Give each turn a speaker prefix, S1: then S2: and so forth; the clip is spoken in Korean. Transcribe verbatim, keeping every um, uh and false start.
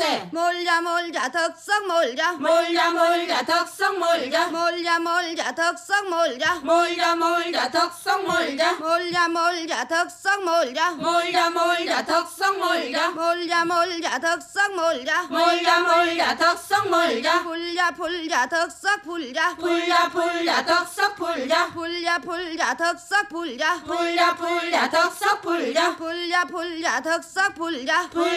S1: 네.
S2: 몰자 몰자 덕석 몰자
S1: 몰자 몰자 덕석 몰자
S2: 몰자 몰자 덕석 몰자
S1: 몰자 몰자 덕석 몰자
S2: 몰자 몰자 덕석 몰자
S1: 몰자 몰자 덕석 몰자
S2: 몰자 몰자 덕석 몰자
S1: 몰자 몰자 덕석 몰자
S2: 불자 불자 덕석 불자
S1: 불자 불자 덕석 불자
S2: 불자 불자 덕석 불자
S1: 불자 불자 덕석 불자
S2: 불자 불자 덕석 불자
S1: 불